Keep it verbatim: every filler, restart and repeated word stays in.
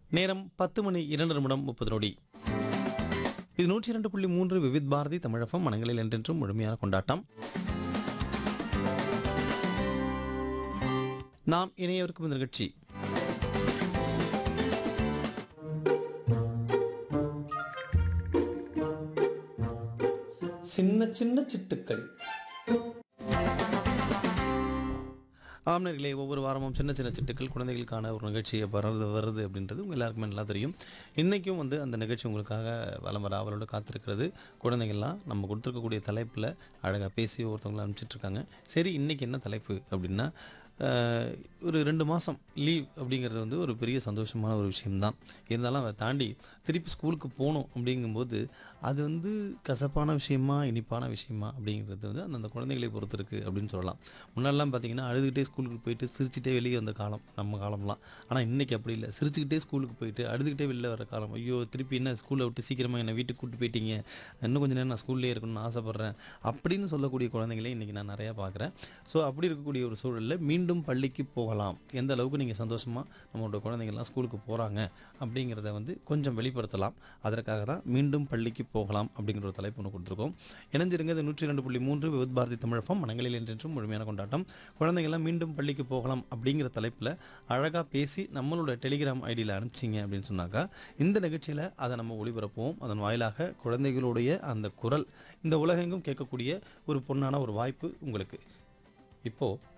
நேரம் பத்து மணி இரண்டு நிமிடம் முப்பது நொடி. இது நூற்றி இரண்டு புள்ளி மூன்று விவித் பாரதி தமிழகம். மனங்களில் என்றென்றும் முழுமையான கொண்டாட்டம். நாம் இணையவிருக்கும் இந்த நிகழ்ச்சி சின்ன சின்ன சிட்டுக்கள். ஆம்னர்களே, ஒவ்வொரு வாரமும் சின்ன சின்ன சிட்டுக்கள் குழந்தைகளுக்கான ஒரு நிகழ்ச்சியை வருது வருது அப்படின்றது உங்கள் எல்லாருக்குமே நல்லா தெரியும். இன்றைக்கும் வந்து அந்த நிகழ்ச்சி உங்களுக்காக வலம் வர ஆவலோடு காத்திருக்கிறது. குழந்தைகள்லாம் நம்ம கொடுத்துருக்கக்கூடிய தலைப்பில் அழகாக பேசி ஒருத்தவங்களை அனுப்பிச்சிட்ருக்காங்க. சரி, இன்றைக்கி என்ன தலைப்பு அப்படின்னா, ஒரு ரெண்டு மாதம் லீவ் அப்படிங்கிறது வந்து ஒரு பெரிய சந்தோஷமான ஒரு விஷயம்தான். இருந்தாலும் அதை தாண்டி திருப்பி ஸ்கூலுக்கு போகணும் அப்படிங்கும்போது அது வந்து கசப்பான விஷயமா இனிப்பான விஷயமா அப்படிங்கிறது வந்து அந்தந்த குழந்தைகளை பொறுத்து இருக்குது அப்படின்னு சொல்லலாம். முன்னாடிலாம் பார்த்திங்கன்னா அழுதுகிட்டே ஸ்கூலுக்கு போயிட்டு சிரிச்சுட்டே வெளியே வந்த காலம் நம்ம காலம்லாம். ஆனால் இன்றைக்கி அப்படி இல்லை. சிரிச்சுக்கிட்டே ஸ்கூலுக்கு போயிட்டு அழுதுகிட்டே வெளில வர காலம். ஐயோ, திருப்பி என்ன ஸ்கூலை விட்டு சீக்கிரமாக என்னை வீட்டுக்கு கூப்பிட்டு போயிட்டீங்க, இன்னும் கொஞ்சம் நேரம் நான் ஸ்கூல்லேயே இருக்கணும்னு ஆசைப்பட்றேன் அப்படின்னு சொல்லக்கூடிய குழந்தைங்களே இன்றைக்கி நான் நிறையா பார்க்குறேன். ஸோ அப்படி இருக்கக்கூடிய ஒரு சூழலில் மீண்டும் பள்ளிக்கு போகலாம், எந்த அளவுக்கு நீங்கள் சந்தோஷமாக நம்மளோட குழந்தைங்கள்லாம் ஸ்கூலுக்கு போகிறாங்க அப்படிங்கிறத வந்து கொஞ்சம் வெளிப்படுத்தலாம். அதற்காக தான் மீண்டும் பள்ளிக்கு போகலாம் அப்படிங்கிற ஒரு தலைப்பு ஒன்று கொடுத்துருக்கோம். இணைஞ்சிருங்க. இது நூற்றி ரெண்டு புள்ளி மூன்று விவித் பாரதி தமிழகம். மனங்களில் என்றென்றும் முழுமையான கொண்டாட்டம். குழந்தைங்கள்லாம் மீண்டும் பள்ளிக்கு போகலாம் அப்படிங்கிற தலைப்பில் அழகாக பேசி நம்மளோட டெலிகிராம் ஐடியில் அனுப்பிச்சிங்க அப்படின்னு சொன்னாக்கா இந்த நிகழ்ச்சியில் அதை நம்ம ஒளிபரப்புவோம். அதன் வாயிலாக குழந்தைகளுடைய அந்த குரல் இந்த உலகெங்கும் கேட்கக்கூடிய ஒரு பொன்னான ஒரு வாய்ப்பு உங்களுக்கு. இப்போது